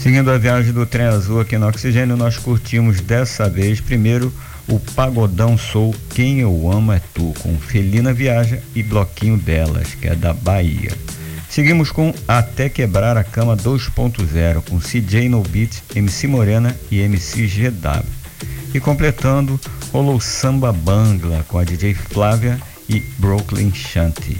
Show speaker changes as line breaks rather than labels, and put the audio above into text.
Seguindo a viagem do Trem Azul aqui no Oxigênio, nós curtimos dessa vez primeiro o Pagodão Soul Quem Eu Amo É Tu, com Felina Viaja e Bloquinho Delas, que é da Bahia. Seguimos com Até Quebrar a Cama 2.0, com CJ No Beat, MC Morena e MC GW. E completando, rolou Samba Bangla com a DJ Flávia e Brooklyn Shanty.